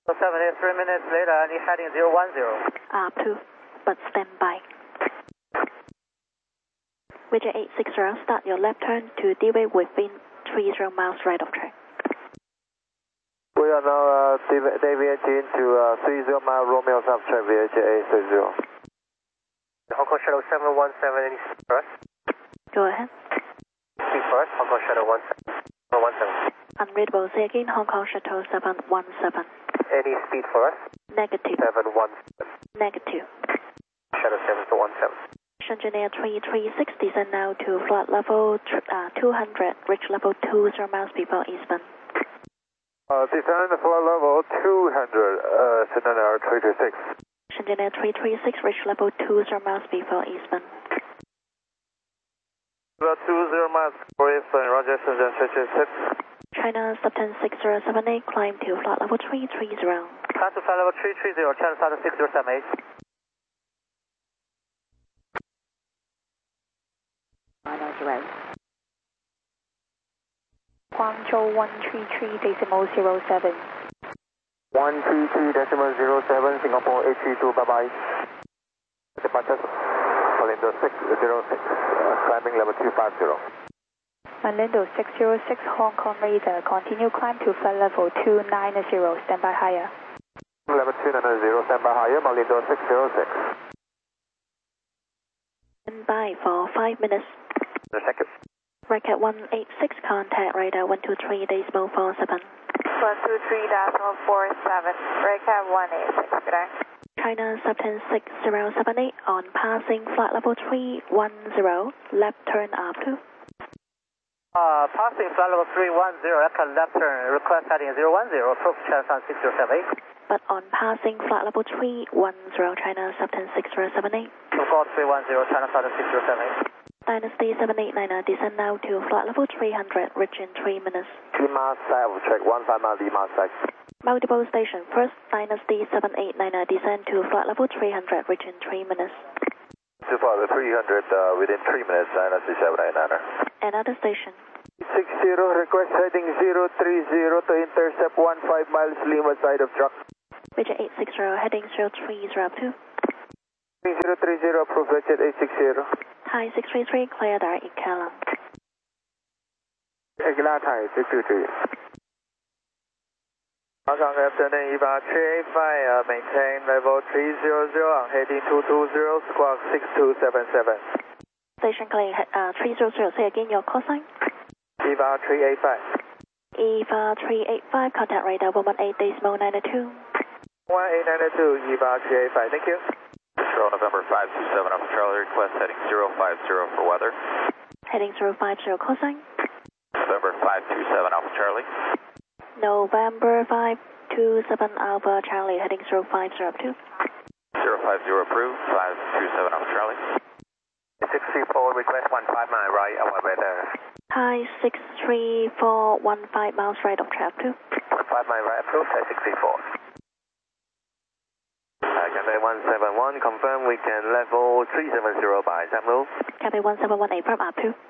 73 minutes later, and you're heading 010. Up to, but stand by. Widget 860, start your left turn to D-Way within 30 miles right of track. We are now deviating to 30 mile Romeo sub track VH 860. Hong Kong Shuttle 717, any speed for us? Go ahead. Speed for us, Hong Kong Shuttle 17. Unreadable, say again, Hong Kong Shuttle 717. Any speed for us? Negative. 717. Negative. Shuttle 717. Engineer 336, descend now to flight level 200, reach level 20 miles before eastbound. Descend flight level 200, Engineer 336. Engineer 336, reach level 20 miles before eastbound. About 20 miles before eastbound, Roger, Shenzhen 336. China Subten 6078, climb to flight level 330. Climb to flight level 330, China Subten 6078. Guangzhou 133.07. 133.07, Singapore 832, bye-bye. Departure, Orlando 606, climbing level 250. Orlando 606, Hong Kong radar, continue climb to flight level 290, stand by higher. Level 290, stand by higher, Orlando 606. Stand by for 5 minutes. Thank you. Racket 186, contact radar 123.47. 123.47, Racket 186, good day. China Subten 6078, on passing flight level 310, left turn up to. Passing flight level 310, left turn, request heading 010, approach China Subten 6078. But on passing flight level 310, China Subten 6078. Call 310, China Subten 6078. Dynasty 789, descend now to flight level 300, reach in 3 minutes. Lima south, track 15 mile, Lima south. Multiple station, first Dynasty 789, descend to flight level 300, reach in 3 minutes. To flight level 300, within 3 minutes, Dynasty 789. Another station. 60, request heading 030 to intercept 15 miles Lima side of truck. Widget 860, heading 030 up to. 3030, approve Widget 860. Thai 633, clear direct Ikalam. Aguilar Thai 623. Hong Kong afternoon, EVA 385, maintain level 300 on heading 220, squawk 6277. Station clear, 300, say again your call sign. EVA 385. EVA 385, contact radar 118.92. 1892, EVA 385, thank you. Control November 527 Alpha Charlie, request heading 050 for weather. Heading 050, call sign. November 527 Alpha Charlie. November 527 Alpha Charlie, heading 050 up to. 050 approved, 527 Alpha Charlie. 634, request 15 mile right, our weather. Thai 634, 15 miles right of track to. 15 mile right, approach, Thai 634. Cathay 171, confirm we can level 370 by Samuel. Cathay 1718, from up to.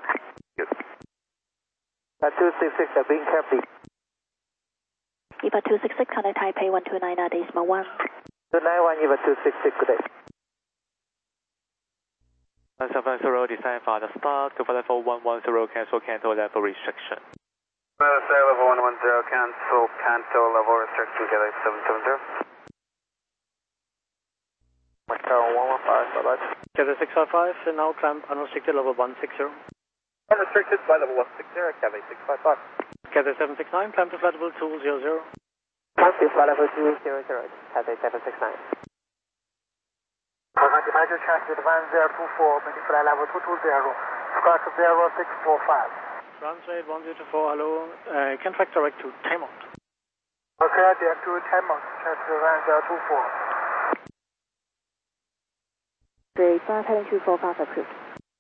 266, being careful. EVA 266, contact Taipei 129.1. 291, EVA 266, good day. 170, descend for the start to level 110, cancel level restriction. Level 110, cancel level restriction, Cathay 770. Hotel 115, bye-bye. Cathay 655, now climb unrestricted level 160. Unrestricted by level 160, Cathay 655. Cathay 769, climb to flight level 200. Climb to flight level 200, Cathay 769. Departure traffic 1024, maintain flight level 220, squawk 0645. Translate 1024, hello, can track direct to Taimont. Okay, direct to Taimont, traffic 1024. Great, heading 245 approved.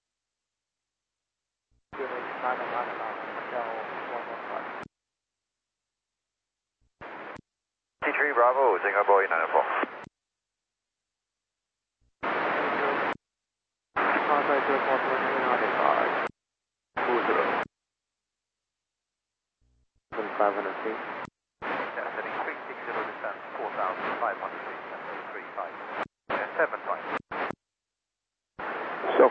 T3 Bravo, Singapore 894. Contact to report 195. 20. 500 feet. Heading 360 descent, 4.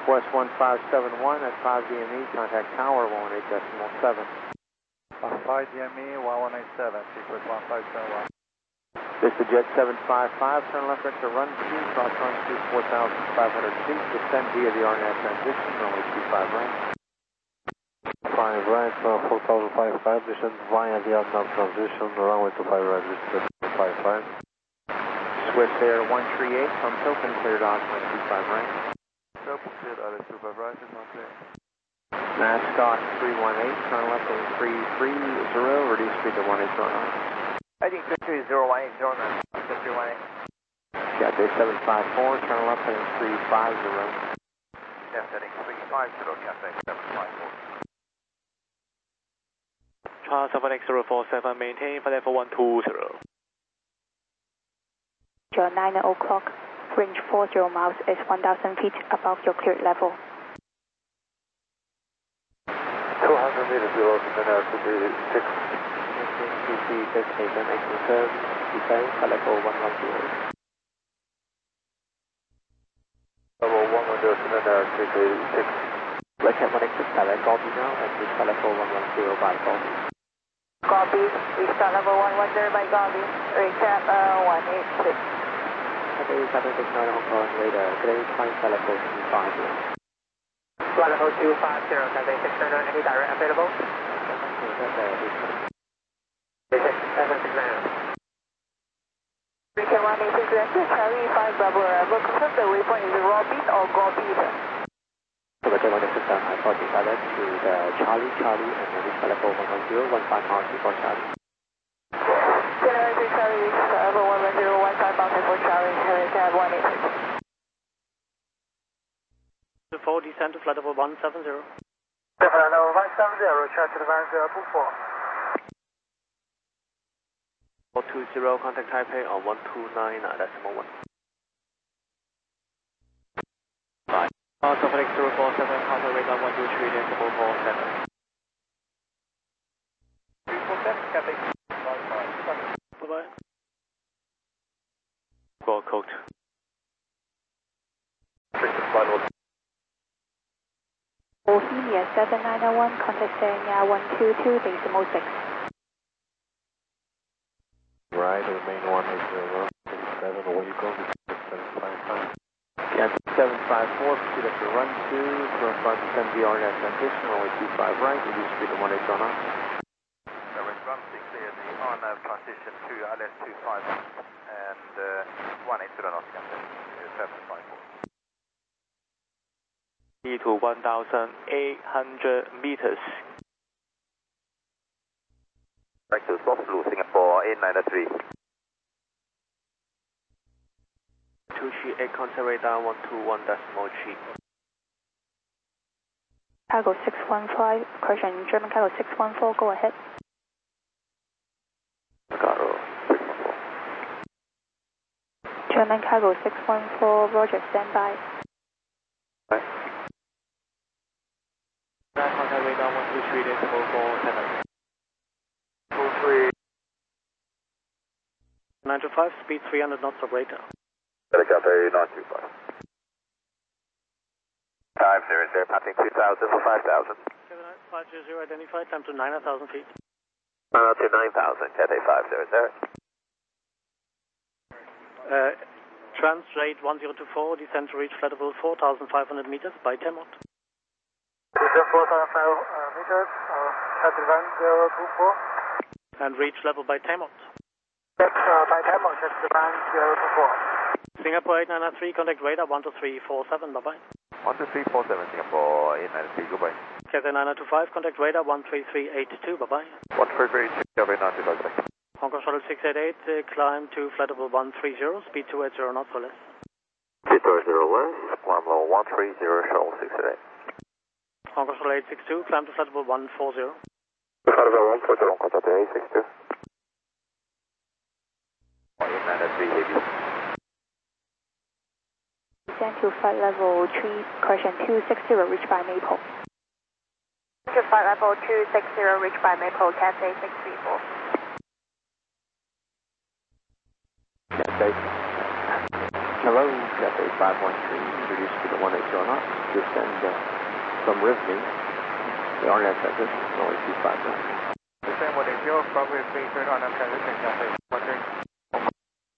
Northwest 1571 at 5 DME, contact tower 118.7. 5 DME 1187, sequence 1571. This is Jet 755, turn left enter run 2, cross run 2, 4,500 feet, descend via the RNAV transition, runway 25 right. 5 right, 4,555, descend via the RNAV transition, runway 25 right, descend 55. Swiss Air 138, from open, cleared on 25 right. Open, cleared on 25 right, is not clear. Mascot 318, turn left at 330, reduce speed to 1809. Heading 3301809, 318. Yeah, day 754, turn left heading 350. Yes, heading 350, Cathay 754. Charles 7X047, maintain flight level 120. Your 9 o'clock, range 40 miles is 1,000 feet above your cleared level. 200 meters below the minute to be 6. CC destination exit descend flight level 110. Level 110 to minute to be 6. Let's have one exit direct copy now and reach flight level 110 by copy. Copy, restart level 110 by copy, recap 186. Cathay 769 Hong Kong radar, today climb flight level 250. Flight level 250, Cathay 609, any direct available? Recap 186, Charlie 5 Bravo Bravo, confirm the waypoint is Robin or Gorbit? So the Jet 167, I thought you direct to the Charlie and then reach flight level 110, 15 miles before Charlie. General Charlie, reach level 110, 15 miles before Charlie, recap 186. 4, descend to flight level 170. Flight level 170, check advance 024. 420, contact Taipei on 129.1. 5. Charles 7X047, contact radar 123, decimal 47. 347, Cathay 55. Bye-bye. Go code. Bohemia 7901, contact Serena 122, decimal 6. Right, remain 180, 7, away you go, 755. Yeah, 754, proceed up to run 2, cross run descend the RNAV transition, runway 25 right, reduce speed to 1809. So we're running clear the RNAV transition to LS25 and 180 knots, Cathay 754. To 1,800 meters. Back to soft blue, Singapore 893. 238, contact radar 121.3. Cargo 615, correction, German Cargo 614, go ahead. Cargo 614. German Cargo 614, Roger, stand by. Right. Contact radar 123, decimal 47. 23. 925, speed 300 knots or greater. Cathay 925. 500, passing 2000 for 5000. 500, identified, time to 9,000 feet. To 9000, Cathay 500. Trans-rate 1024, descend to reach flight level 4,500 meters by Temot. 4,500 meters, check advance 024. And reach level by Temot. Check by Temot, check advance 024. Singapore 893, contact radar 12347, bye-bye. 12347, Singapore 893, goodbye. Cathay 925, contact radar 13382, bye-bye. 133, Cathay 925. Hong Kong Shuttle 688, climb to flight level 130, speed 280 knots or less. Speed 280 less, climb level 130, Shuttle 688. Hong Kong Shuttle 862, climb to flight level 140. Flight level 140, contact 862. 893, heavy. Descend to flight level 3, correction, 260, reach by Maple. Flight level 260, reach by Maple, Cathay 634. Hello. Cathay 513, reduce speed to 180 knots, descend from Rivney, the RNAV transition, runway 25 knots. Descend 180, runway 3 RNAV transition, Cathay 513.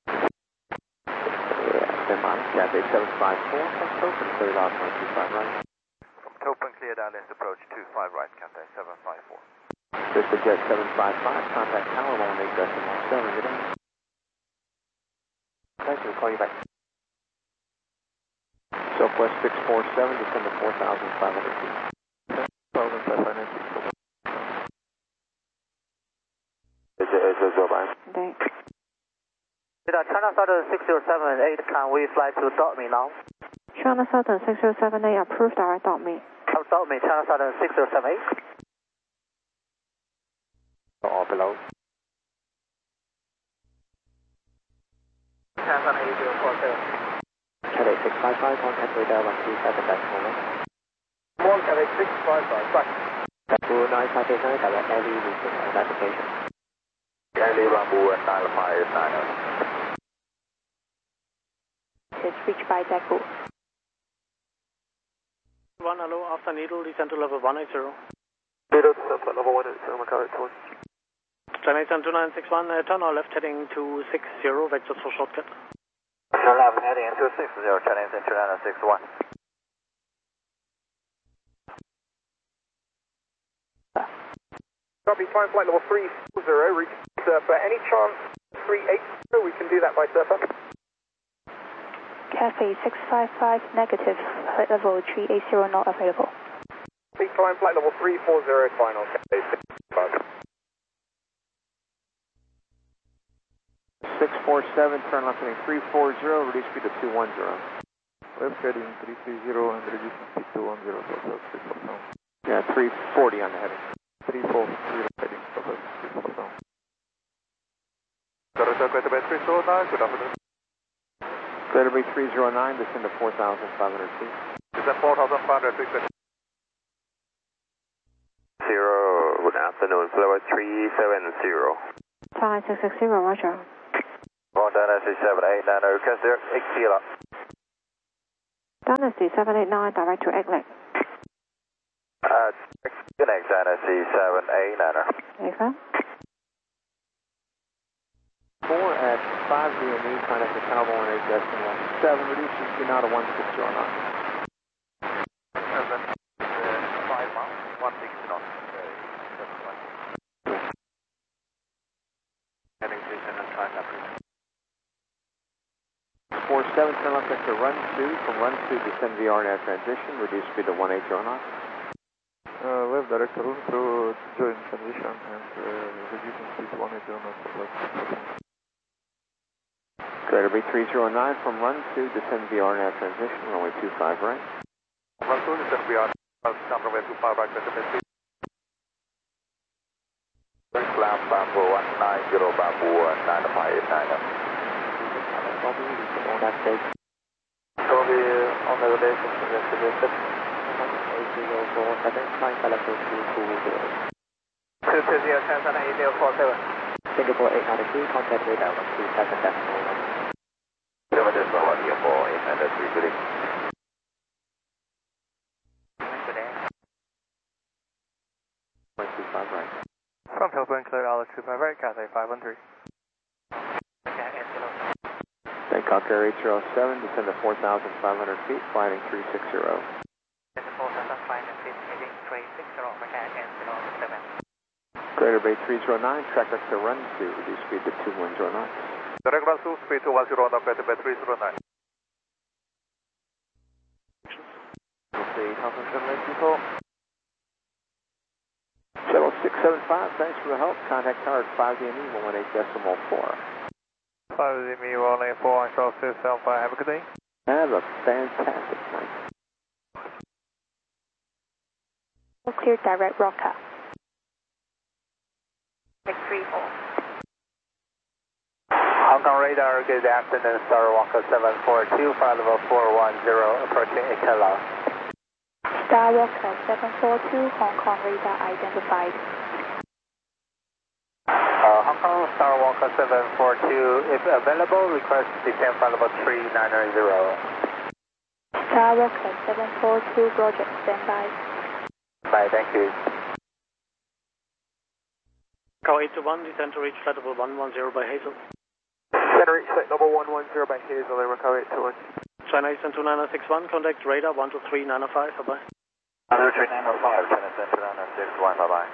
Stand by, Cathay 754, from Topen, cleared out 125 right. From Topen, cleared LS approach 25 right, Cathay 754. Vista Jet 755, contact tower 18.7, good day. Thank you, we'll call you back. Southwest 647, descend to 4,500 feet. 4,500 feet. Thanks. China Southern 6078, can we fly to Dot Me now? China Southern 6078, approved direct Dot Me. Dot Me, China Southern 6078. All below. China Southern 8047. Cathay 655, contact radar 127.1. One Cathay 655, back. Bamboo 959, direct LE reaching identification. LE Bamboo 959. It's reached by Deku. 1, hello, after needle, descend to level 180. Needle, descend to level 180, Macau towards. Chinese 2961, turn our left heading to 60, vectors for shortcut. Turn left heading into 60, Chinese 2961. Copy, climb flight level 340, reach Surfer. Any chance 380, we can do that by Surfer. Cathay 655, negative, flight level 380 not available. Climb flight level 340, final, Cathay 655. 647, turn left heading 340, reduce speed to 210. Left heading 330 and reducing speed to 10, Southwest 647. Yeah, 340 on the heading. 340 heading, Southwest 647. Good afternoon. Clear to be 309, descend to 4,500 feet. Descend 4,500 feet. Good afternoon, Flower 370. Thai 660, roger. Montana 678, request there, Xela. Dynasty 789, direct to Eglet. Connect Dynasty 789. Okay. 4 at 5 DME, contact the Tower 18.7, reduce speed now to 160 knots. 5 miles, 160 knots. Heading station and time number. 47, turn left to run 2, from run 2 descend via RNAV transition, reduce speed to 180 knots. Left direct room to join transition and reducing speed to 180 knots. Clear to be 309, from run 2 descend via RNAV transition, runway 25 right. Run 2 descend via runway 25 right, speed. Climb Bamboo 190, Bamboo 9589. Copy, reaching on that stage. Copy, on the relation to the suggested. 8047, climb level 220. 220, China 8047. Singapore 893, contact radar 127.1. Kilometers per hour, here for 803, good evening. Good day. 125 right. From Hilton, clear altitude 25 right, Cathay 513. Bangkok Air 807, descend to 4,500 feet, flying 360. 4,500 feet, heading 360, mechanic 07. Greater Bay 309, track left to run 2, reduce speed to 210 knots. Direct run 2, speed 210, Greater Bay 309. Okay, Housing 784. Shuttle 675, thanks for the help. Contact tower at 5 DME 118.4. 5 DME 184, Control 675, have a good day. Have a fantastic night. Clear direct Roca. 634. Hong Kong radar, good afternoon, Star Walker 742, flight level 410, approaching Ikela. Star Walker 742, Hong Kong radar identified. Hong Kong Star Walker Waka 742, if available, request descend flight level 390. Star Waka 742, Roger, standby. Bye, thank you. Call 821, descend to reach flight level 110 by Hazel. Center reach flight level 110 by Hazel, Lima, call 821. China Eastern 2961, contact radar 123.905, bye-bye. 123.905, China Eastern 2961, bye-bye.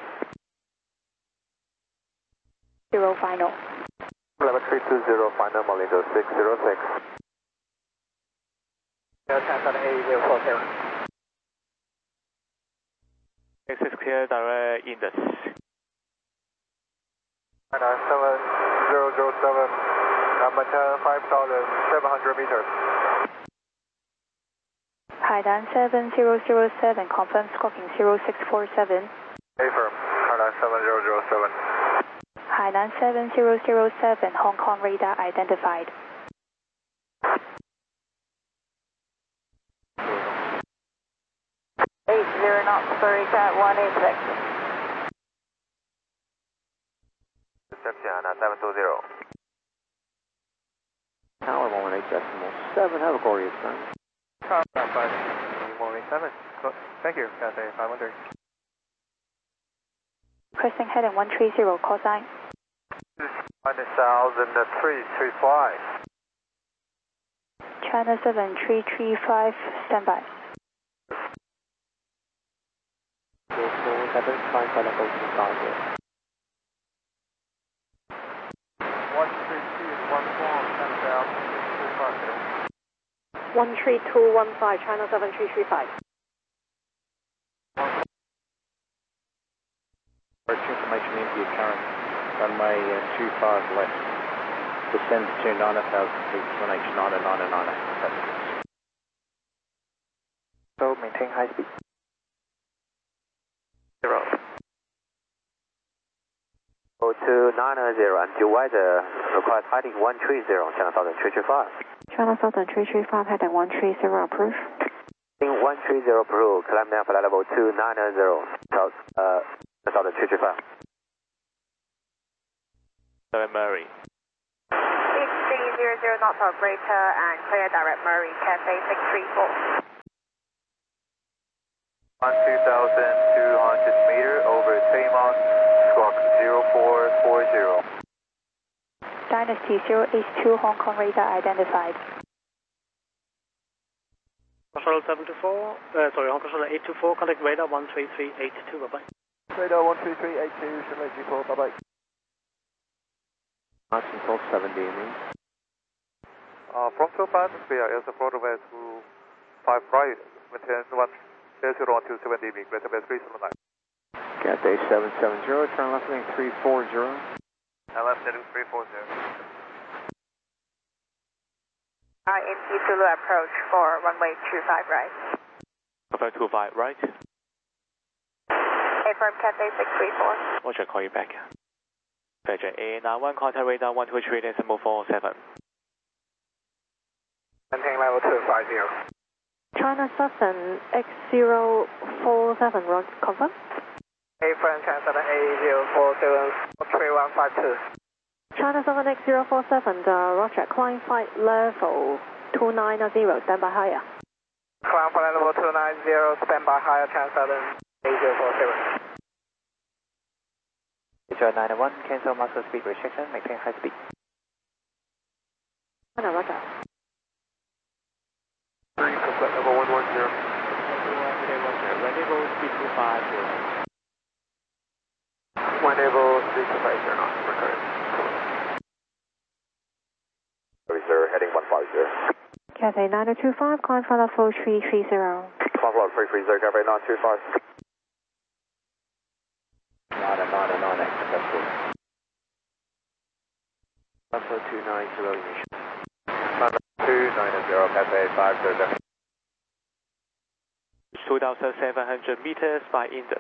0 final. 11320, final, Malindo 606. Transat A047. This is clear, direct Indus. 7007, maintain 5,700 meters. Hainan 7007, confirm squawking 0647. Affirm, Hainan 7007. Hainan 7007, Hong Kong radar identified. Sorry, cat 186. Reception, Hainan 720. Tower 118.7, have a glorious time. Tower 187. Thank you, Cathay 513. Crescent heading 130, call sign. 1,335. China 7335, standby. 047, climb flight level 250. 13215, China 7335. Information into your current runway 25 left. Descend to 9,000 feet, 1H999. So maintain high speed. 0. 0290, until weather, request heading 130, China Southern 335. China Southern 335, heading 130, approved. Heading 130, approved, climb down flight level 290, Southern 335. Direct Murray. 6300 knots operator and clear direct Murray, Cathay 634. 2,200 meter over Taymon, squawk 0440. Dynasty 082, Hong Kong radar identified. Control 724, Hong Kong 824, contact radar 13382, bye-bye. Radar 13382, Shunlei G4, bye-bye. Martin 1270, From 25 atmosphere, is the photovest to 5 right, maintain 10127 dB, greater than 379. Cathay 770, turn left heading 340. LF heading 340. MP Zulu approach for runway 25 right. Confirm 25, right? Affirm Cathay 634. Roger, call you back. Roger, A91, contact radar 123, decimal 47. Maintain level 250. China Southern X047, confirm? Affirm Transat A047, 3152. China Southern X047, Roger, climb flight level 290, standby higher. Climb flight level 290, standby higher, Transat A047. HR91, cancel master speed restriction, maintain high speed. Roger. 3, flight level 110. Rendezvous 325. Rendezvous 325, turn on, recurrent. Sir, heading 150. Cathay 9025, climb flight level 330. Climb flight 330, Cathay 925. 999, successful. Alpha 290 initial. 290, Cathay 530. 2,700 meters by Indus.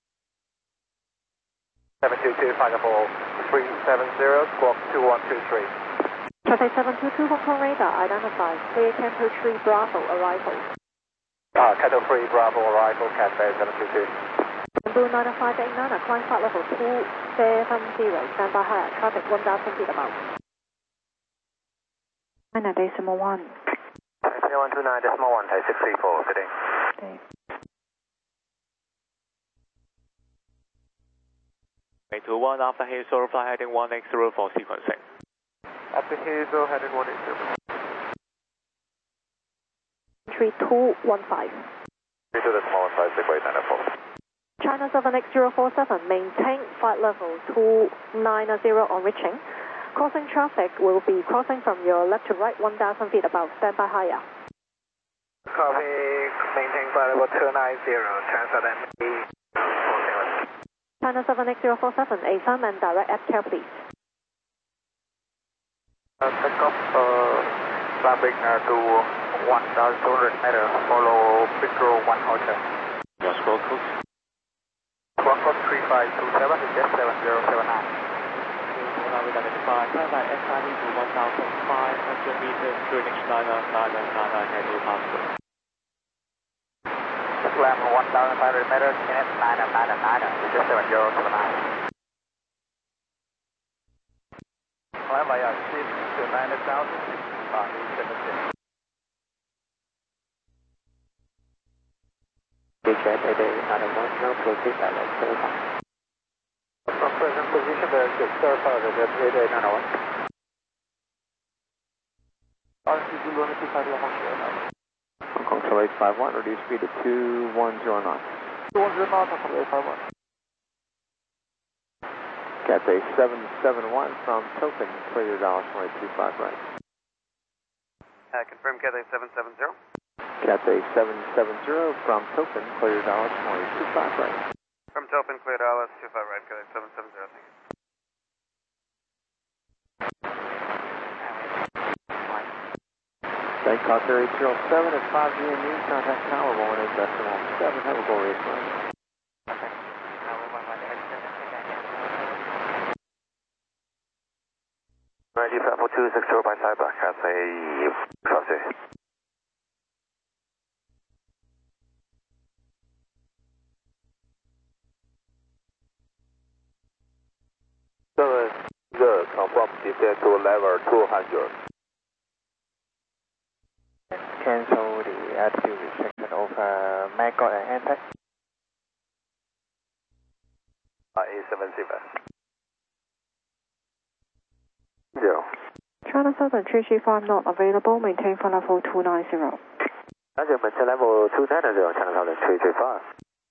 722, final for 370, squawk 2123. Cathay 722, Hong Kong radar identified. Clear Tempo 3 Bravo arrival. Cathay 3 Bravo arrival, Cathay 722. Blue 9589, climb flight level 2 stand by higher, traffic 1,000 feet above. 9.1. 129.1, Thai 634, good day. Okay. 821 after Hazel, fly heading 180 for sequencing. After Hazel, heading 180. 3215. 32.15, sequence 94. China 78047, maintain flight level 290 on reaching. Crossing traffic will be crossing from your left to right 1,000 feet above. Stand by higher. Copy, maintain flight level 290, transfer and China 78047, affirm and direct FTL please. Take off traffic to 1,200 meters, follow Victor 1 Hotel. Your score code? Squawk 3527, jet 7079. With identify, fly SID to 1,500 meters, Greenwich Liner, 9999, and new passport. Slam 1,500 meters, minute 9999, jet 7079. Climb via shift to 90,000, 876. Jet 8891, no proceed direct, certified. From present position, the certified at 8891. RC Zulu 25 Hong Kong Tower 851, reduce speed to 2109. 2109, Hong Kong 851. Cathay 771 from Tokyo, clear your Dallas 2025 right. Confirm Cathay 770. Cathay 770 from Tokyo, clear your Dallas 2025 right. From Topin, clear Dallas, 25 right, Cathay 770, thank you. Bangkok Air 807 at 5 GME, contact Tower 18 decimal 7, have a go race line. Ready for 260 by cyber, Cathay Crossy. Confirm descent to level 200. Cancel the altitude restriction over Maggot and Antec. A70. 0. China 7335 not available. Maintain flight level 290. Roger, maintain level 290, China 7335.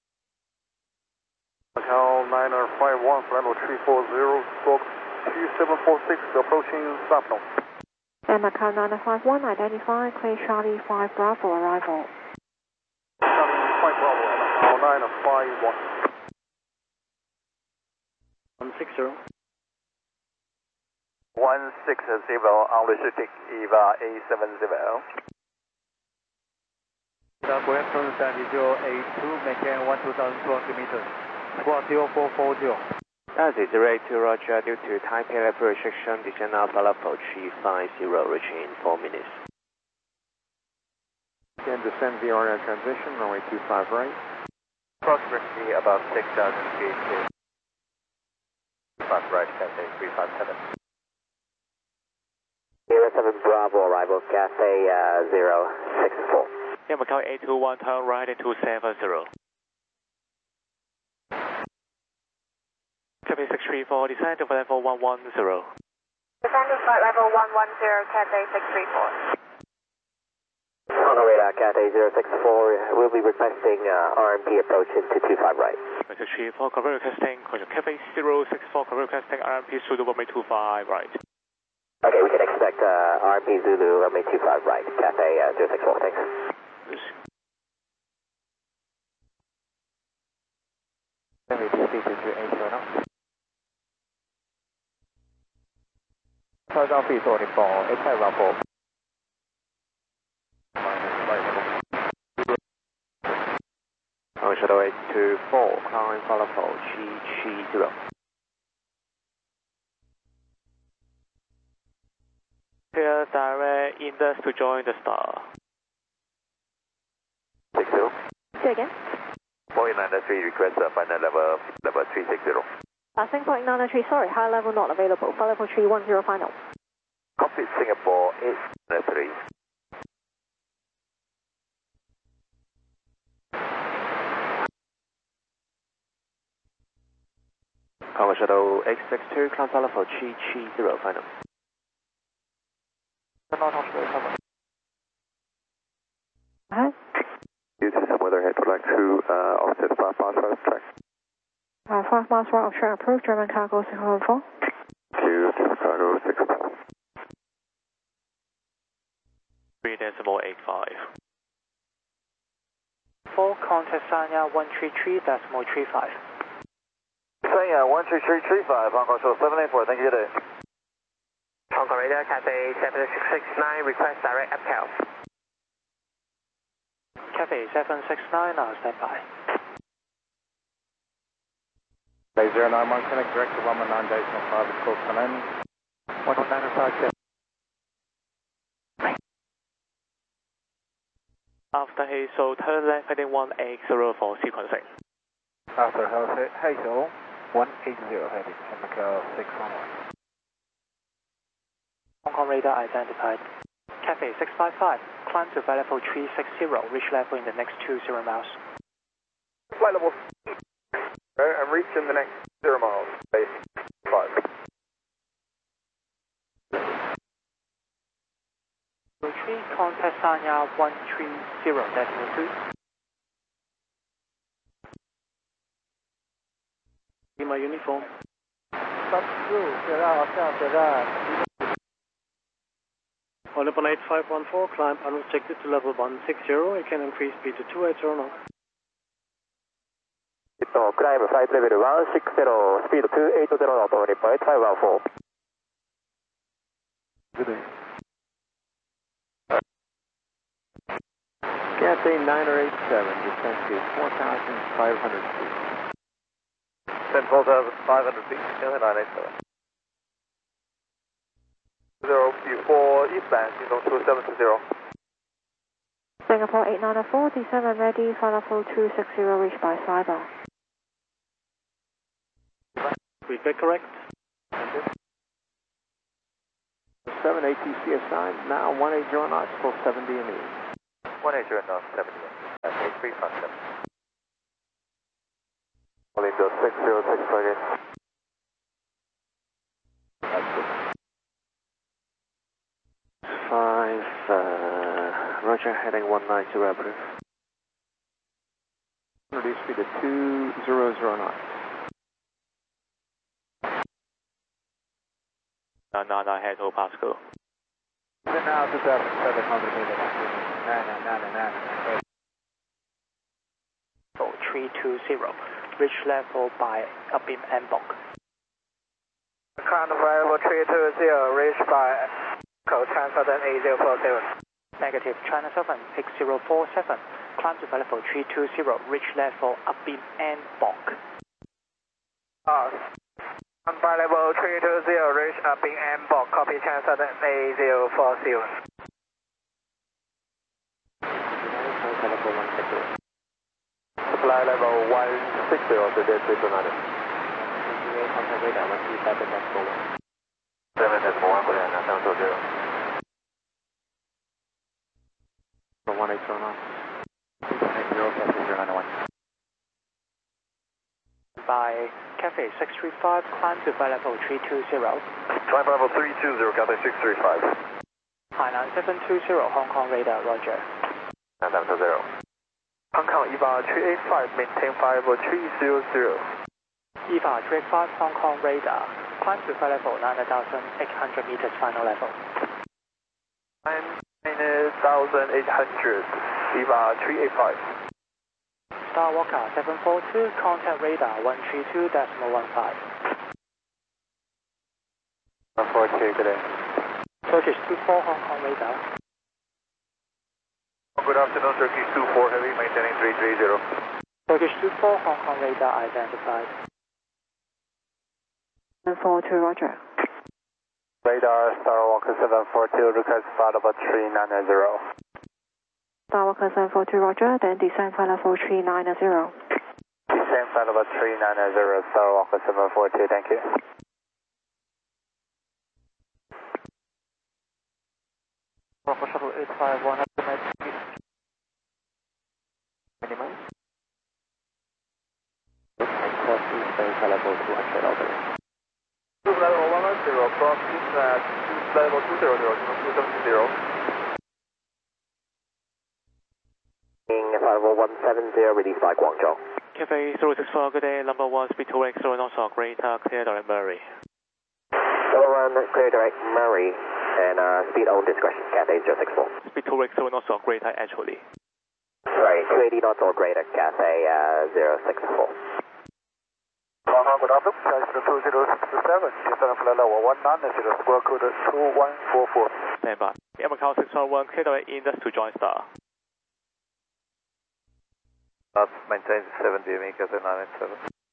Hotel 9051, level 340, stroke 2746, approaching Sapno. And Macau 951, identify, clear Charlie 5 Bravo arrival. Charlie 5 Bravo, Macau 951. 160. 160, unrestricted EVA A70. Grandson San Diego A2, maintain 12,200 meters. Squawk 0440. Taxi 082 Roger, due to Taipei level restriction, descend Alpha level 350, reaching in 4 minutes. Again, descend the RNAV transition, runway 25 right. Approximately about 6,000 feet to 5 right, Cathay 357. 07 Bravo, arrival Cathay 064. Yeah, Macau 821, turn right into 70. Cathay 634, descend to level 110. Descend to flight level 110, Cathay 634. On the radar, Cathay 064, we'll be requesting RMP approach into 25 right. 634, cover requesting, Cathay 064, cover requesting RMP Zulu runway 25 right. Okay, we can expect RMP Zulu runway 25 right, Cathay 064, thanks. Then we proceed to 80 Touchdown feet 24, it's a rumble. Shuttle 824, climb follow for GG0. Clear direct index to join the star. 60. Say again. Boeing 93 request final level 360. Singapore 893, sorry, high level not available. Flight level 310 final. Copy Singapore 893. Congo Shuttle 862, climb flight level 330 final. Due to some weather ahead, would like to offset 5 miles right of track. 5 miles right of track approved, German cargo 614. To cargo 614. 3.85. 4, contact Sanya 133.35. Sanya 13335, Hong Kong Shuttle 784, thank you today. Hong Kong Radar Cathay 7669, request direct upcount. Cathay 769, stand by. Bay 091, connect direct to 119.5 at close come in. 119.5. After Hazel, turn left heading 180 for sequencing. After Hazel, 180 heading, Chemical 611. Hong Kong radar identified. Cathay 655, climb to flight level 360, reach level in the next 20 miles. Flight level and reach in the next 0 miles, base 5. Retreat, contact Sanya 130.2. In my uniform. Stop through, get out, get out. On the 8514, climb unrestricted to level 160, it can increase speed to 280 knots. Climb flight level 160, speed 280 knot, report 514. Good day. Cathay 9087, descent to 4,500 feet. Descent 4,500 feet, Cathay 987. 0Q4 eastbound, Signal 2720. Singapore 894, descend and ready, flight level 260, reach by Cyber. Feedback correct. 780 CSI, now 180 knots, full 70 and E. 180 knots, 70. That's 8357. Only to 606 target. That's good. 5, Roger, heading 190 approved. Reduce speed to 200 knots. 999 head to Pascal. Now 2,700 meters. 320, reach level by upbeam Mbok. Climb flight level 320, reach by China Southern 8047. Negative, China Southern 8047, climb to flight level 320, reach level upbeam Mbok. Flight level 320, reach upbeam Mbok, copy China Southern 8047. Flight level 160 to dead speed to 90. Contact radar 137.4. 7.1, good and down to 0. 180 knots. 0, Cathay 091. By Cathay 635, climb to flight level 320. Climb level 320, Cathay 635. Hainan 720, Hong Kong radar, Roger. And down to 0. Hong Kong EVA 385, maintain flight level 300. EVA 385, Hong Kong radar, climb to flight level 9,800 meters, final level. 9,800, EVA 385. Star Walker 742, contact radar 132.15. 148 today. Turkish 24, Hong Kong radar. Good afternoon, Turkish 24 Heavy, maintaining 330. Turkish 24, Hong Kong radar identified. 742, Roger. Radar Star Walker 742, request flight level 390. Star Walker 742, Roger, then descend flight level 390. Descend maintain flight level 390, so Aqua 742, thank you. Aqua Shuttle 851, minimum. And cross east level 200 over. Level 110, cross east at level 200, 270. 5170, release by Guangzhou. Cafe 064, good day, number 1, speed 2X, 0 knots or greater, clear direct Murray. Number 1, clear direct Murray, and speed own discretion, Cathay 064. Speed 2X, 0 knots or greater, actually. Right, 280 knots or greater, Cathay 064. Good afternoon, Flight 2067, descend flight level 190, square code 2144. Stand by. Macau 611, clear direct Indus to join Star. Maintain 70, Cathay 987.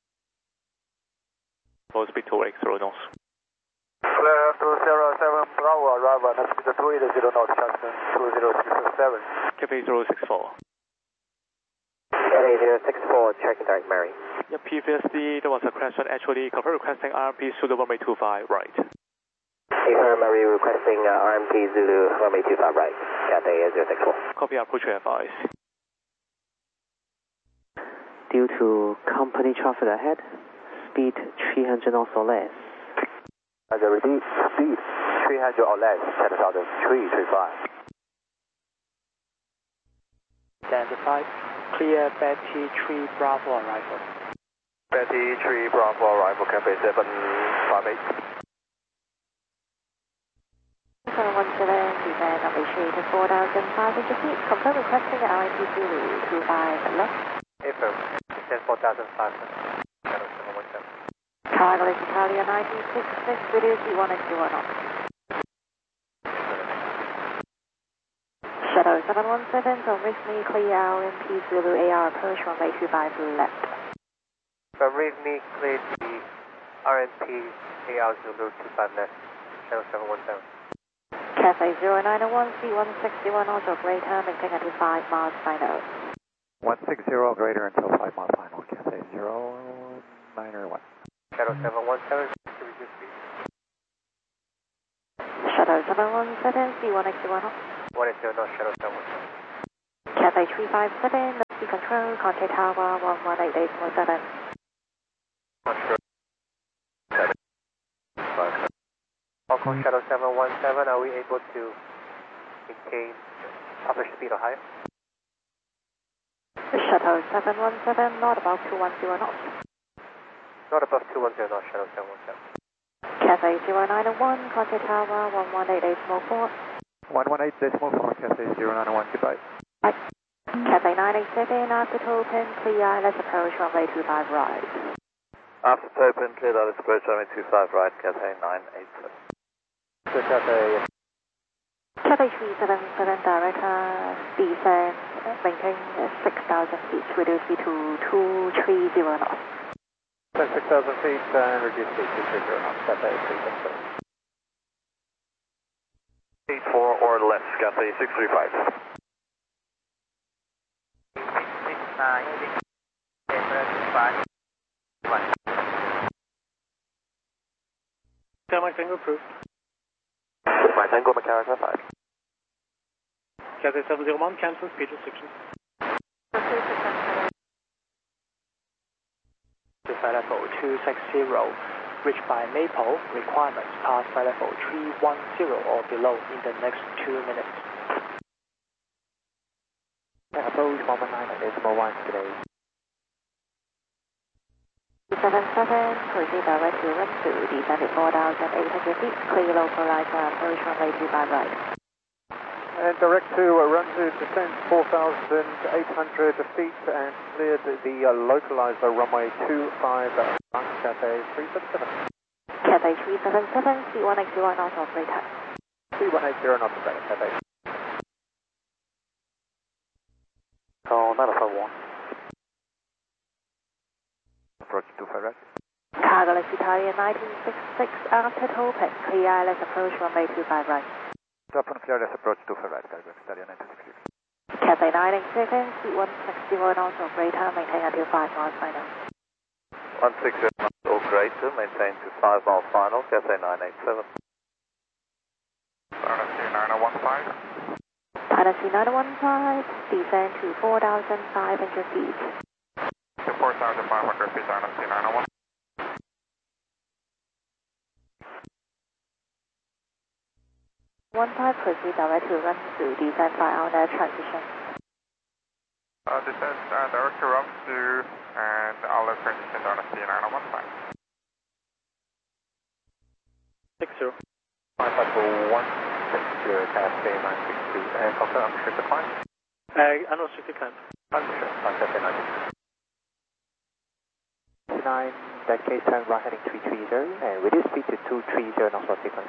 Full speed 2X, 0 knots. Clear 207, Bravo, arrival, next speed 280 knots, Justin 2067. Cafe 064. Cathay 064, checking direct Murray. Yeah, previously there was a question actually, confirm requesting RMP Zulu 1825, right. Confirm Murray requesting RMP Zulu 1825, right. Cathay 064. Copy approach advice. Due to company traffic ahead, speed 300 knots or less. Repeat, speed 300 or less, 10,335. Identified. Clear Betty 3 Bravo arrival. Betty 3 Bravo arrival, Cathay 758. 717, descend on ratio to 4,500 feet, confirm requesting RMP Zulu 25 left. Affirm, descend 4,500, channel 717. Cargo is Italia 1966, reduce E1x01 knots. Shadow 717, so reach me, clear RMP Zulu AR approach runway 25 left. So read me, clear the RMP AR Zulu 25 left, channel 717. Cathay 0901, C161 knots or greater, maintain at 5 miles final. 160 greater until 5 mile final, Cathay 091. Shadow 717, to reduce speed. Shadow 717, C1x01 knots. 180 knots, Shadow 717. Cathay 357, Sea Control, contact tower 1188.7. Control 7. Falcon Shadow 717, are we able to maintain upper speed or higher? Shadow 717, not above 210 knots. Not above 210 knots, Shadow 717. Cathay 0901, contact tower 1188.4. 118.4, Cathay 091, goodbye. Cathay 987, after open, clear, let's approach runway 25 right. After open, clear that approach runway 25 right, Cathay 987. So Cathay Cathay 377, director, descend, maintain 6,000 feet, reduce speed to 230 knots. 6,000 feet and reduce speed to 230 knots, Cathay 377. 84 or less, Cathay 635. 10 Tango approved. My Tango Macau 5. Cathay 701, cancel speed restriction. To flight level 260, reached by Maple, requirements pass flight level 310 or below in the next 2 minutes. Approach 119.1 today. 277, proceed direct to run to descend at 4,800 feet, clear localizer approach runway 25 right. And direct to run to descent 4,800 feet and cleared the localizer runway 25 Cathay 377. Cathay 377, C1x01 knots operator. C180 knots operator, Cathay. Call 951. Approach 25 right. Cargo Italia 1966, after open, clear, let's approach runway 25 right. Top and clear, let's approach 25 right, Cargo Italia 1966. Cathay 987, C161 knots operator, maintain until 5 miles final. 160 or greater, maintain to 5 mile final, Cathay 987. Dynasty 9015. Dynasty 9015, descend to 4,500 feet. To 4,500 feet, Dynasty 901. Proceed direct to run through descend by our net transition. Descend direct to run through and outlet transition, Dynasty 9015. 60. 55160, Cathay 962. And confirm unrestricted climb? Unrestricted climb. Unrestricted climb, Cathay 962. 9, that case turn right heading 330 and reduce speed to 230 knots for sequence.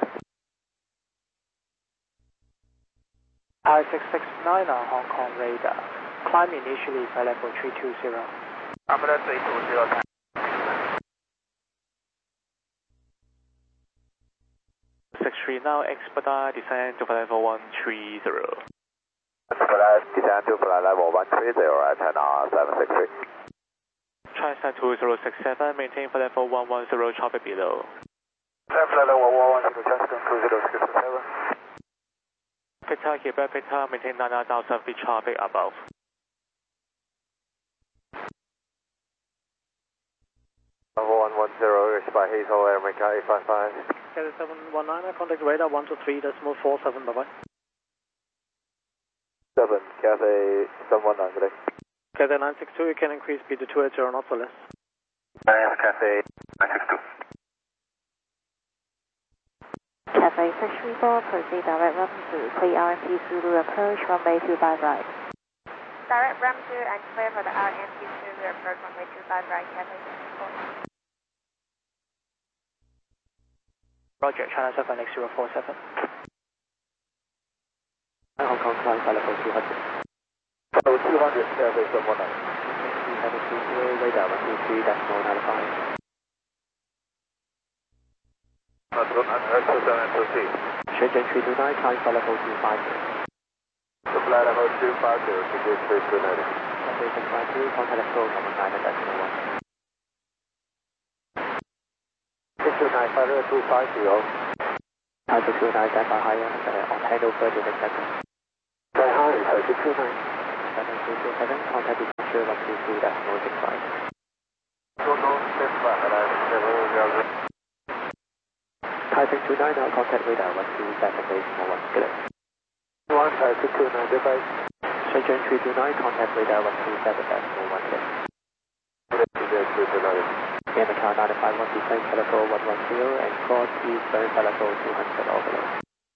I669 Hong Kong radar. Climb initially by level 320. Ambulance 820. 63 now expedite descend to level 130. Expedite descend to flight level 130 at 763. Transat 2067, maintain for level 110 traffic below. Flight level 110, Transat 2067. Pita, Quebec, Pita, maintain 9,000 feet traffic above. Level 110, reached by Hazel Air, America 855. Cathay 719, contact radar 123.47, bye-bye. 7, Cathay 719, good day. Cathay 962, you can increase speed to 280 knots or less. Cathay 962. Cathay 634, proceed direct run through, clear RMP Zulu approach, runway 25 right. Direct run through and clear for the RMP Zulu approach, runway 25 right, Cathay 634. Roger, China 7X047. Hong Kong climb by level 200. Level 200, Cathay 719. Heading 20, radar 123.95. Shenzhen 329, climb by level 250. The flight level 250, to get straight to 90. Cathay 652, contact level 9 629, flight 250. Thai 629, stand by higher, on handover to next second. Thai high, Thai 629. 7227, contact departure 122.065. Total, step back, and I'm 7 Thai 629, now contact radar 127.1, good. 1 Thai 629, goodbye. Shenzhen 329, contact radar 127.01, good. Yanmar 951, descend for level 110 and cross eastbound for level 200 or below.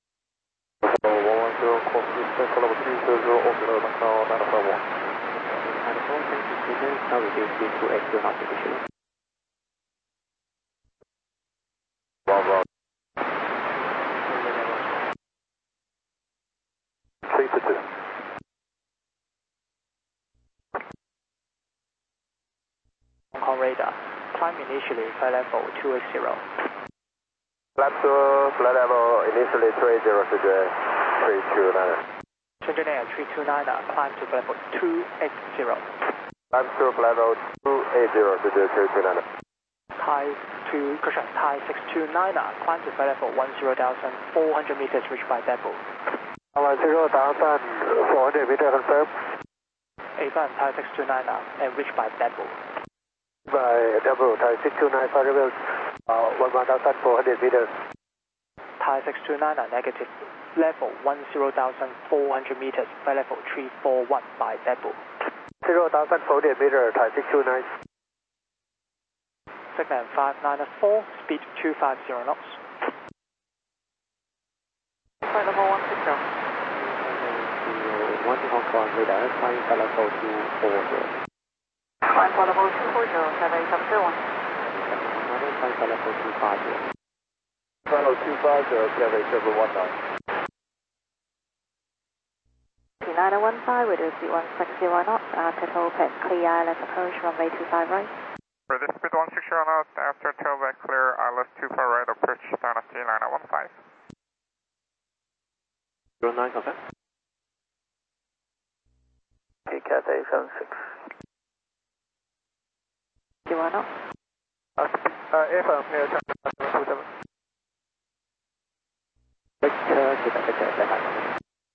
110, cross eastbound for level 200 or below, Macau 951. 94, thank you, signal, now reduce speed to 80 knots initially. Bravo. 3 to 2. Hong Kong radar. Climb initially flight level 280. Flight level initially 30 to the 329. Shenzhen Air 329, climb to level 280. Climb to level 280 to the 329. Thai 629, climb to flight level 10,400 meters, reached by depot. 10,400 meters confirm. A1 Thai 629, and reached by depot. By double Thai 629 for rebels, 1,400 meters. Thai 629, negative. Level 10,400 meters, by level 341 by depot. 0,400 meters, Thai 629. Signal 594, speed 250 knots. Flight level 160. 1 Hong Kong radar, climb by level 240. Climb for level 240, Cathay 701. Climb by level 250. Level 250, Cathay 719. 915, reduce speed 160 knots, total pit clear, let's approach runway 25 right. For this speed 160 knots, after tailback clear, ILS 25 right, approach Dynasty 9015. 09, confirm. Okay, Cathay 76. 0 knots. FM Air China 727. Victor, Quebec Victor, stand by.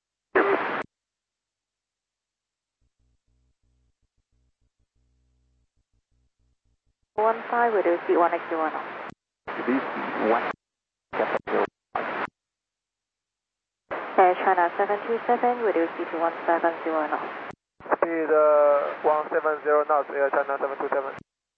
15 reduce speed 1x01. Reduce speed 1. Air China 727, reduce speed to 170 knots. Speed 170 knots, Air China 727.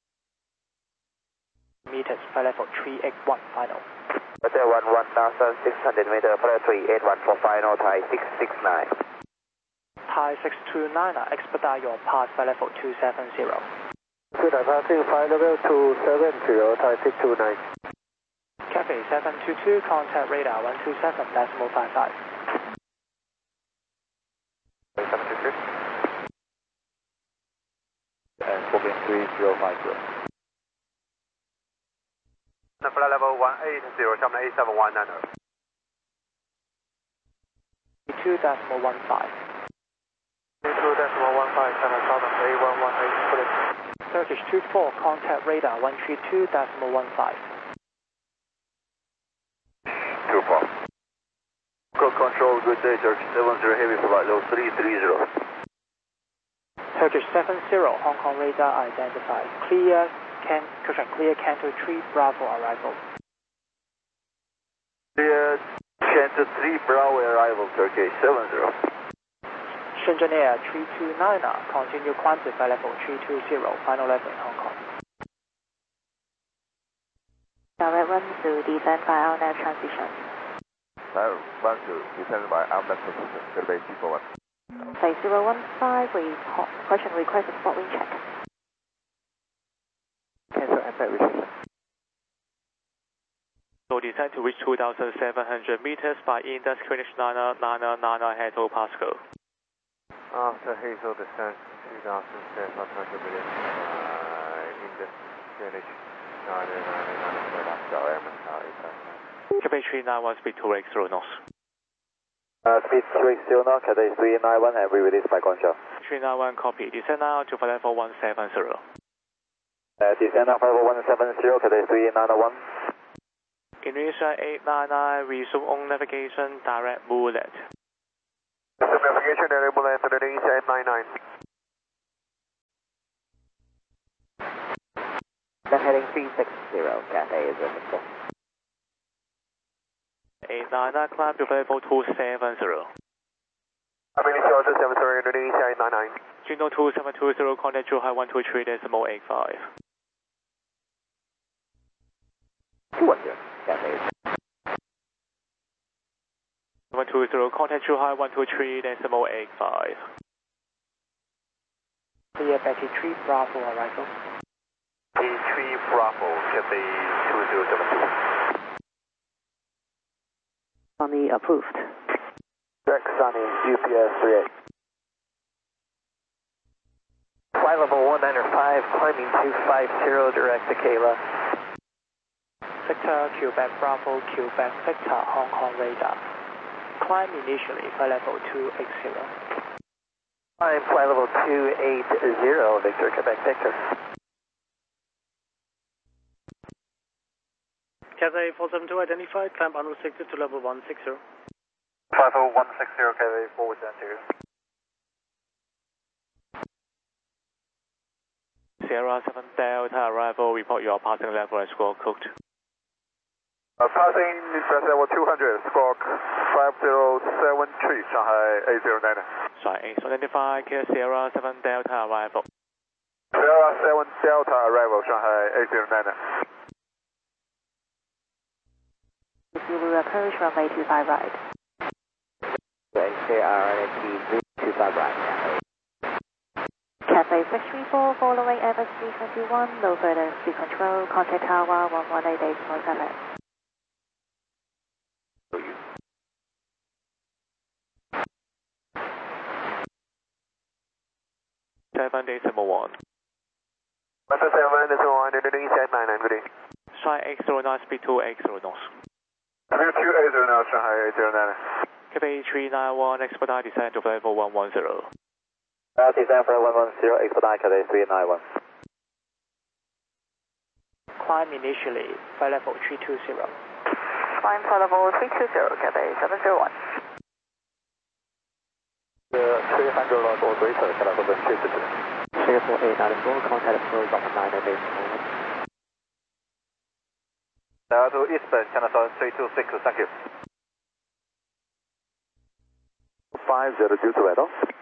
Meters, flight level 381, final. Hotel 11,600 meter, flight 381 for final, Thai 669. Thai 629, expedite your pass, flight level 270. Good, I'm passing flight level 270, Thai 629. Cathay 722, contact radar 127.55. 722. And booking 3050. Flight level 180, China 8719. 2.15. 2.15, China Southern A118, please. Turkish 24, contact radar 132.15. 24. Good control, good day, Turkish 70, heavy flight level 330. Turkish 70, Hong Kong radar identified. Clear Canto 3 Bravo arrival. Clear Canto 3 Bravo arrival, Turkish 70. Shenzhen Air 329, continue climb to flight level 320, final level in Hong Kong. Direct run to descend by ALNAV transition. Direct run to descend by ALNAV transition, Gateway 341. Say 015, question request spot wind check. Cancel impact restriction. So descend to reach 2,700 meters by Indus Greenwich 9999 Heathrow Pascal. After Hazel descent 2,700 meters by Indus Greenwich 9999 Pascal, MSR 859. Cathay 391, speed 280 knots. Speed 280 knots, Cathay 391, and we release by control. 391, copy. Descend now to flight level 170. Descend now, flight level 170, Cathay 391. Indonesia 899, resume on navigation, direct bullet. Navigation, direct bullet, Indonesia 899. Then heading 360, Cathay is visible. 899, climb to flight level 270. Indonesia 270, Indonesia 899. Juno 2720, contact Zhuhai 123.85. 210, Cathay is 120, contact Zhuhai 123.85. Clear Betty 3 Bravo arrival. P3 Bravo, Cathay 2072. Sunny approved. Jack Sunny, UPS 38. flight level 195, climbing 250, direct to Kayla. Victor, Quebec Bravo, Quebec Victor, Hong Kong radar. Climb initially, flight level 280. Climb flight level 280, Victor, Quebec Victor. Cathay 472 identified, climb unrestricted to level 160. 50160, Cathay 472. Sierra 7 Delta arrival, report your passing level and score cooked. Passing flight level 200, squawk 5073, Shanghai 809. Shanghai 8 identified, Sierra 7 Delta arrival. Sierra 7 Delta arrival, Shanghai 809. You will approach runway 25 right. KRNT 25 right. Cathay 634, following Airbus 321, no further speed control, contact tower 118.7. 781. 781, Indonesia 99, good day. Shanghai 809, speed 280 knots. 280 now, Shanghai 809. Cathay 391, expedite descent to level 110. Descent for 110, expedite Cathay 391. climb initially, flight level 320. Climb flight level 320, Cathay 701. 300 log or greater, California 222. Singapore 894, contact approach of 908 moment. To eastbound, Channel 326, thank you. 5022 radar.